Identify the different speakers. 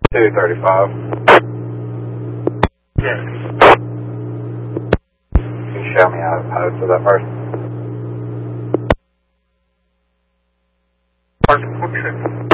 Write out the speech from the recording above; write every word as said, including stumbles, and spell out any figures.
Speaker 1: two thirty-five.
Speaker 2: Yes.
Speaker 1: Can you show me how to post to that person?
Speaker 2: Park function.